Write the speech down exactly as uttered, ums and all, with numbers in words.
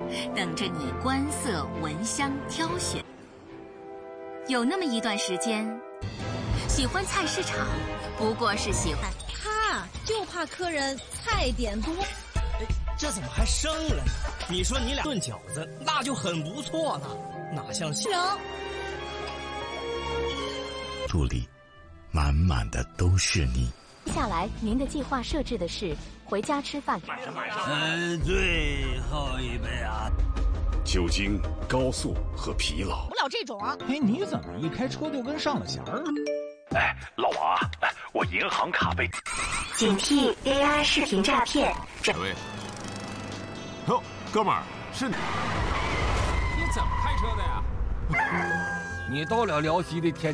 等着你观色闻香挑选。有那么一段时间，喜欢菜市场，不过是喜欢他就怕客人菜点多。 哎，这怎么还生了呢？你说你俩炖饺子，那就很不错了，哪像行。 助理，满满的都是你。 接下来您的计划设置的是回家吃饭。 呃，最后一杯啊。 酒精、高速和疲劳。 不了这种啊！ 哎，你怎么一开车就跟上了弦儿？ 哎，老王啊，哎，我银行卡被。 警惕 A I 视频诈骗。 哪位？哟，哥们儿，是你？ 你怎么开车的呀？ 你到了辽西的天。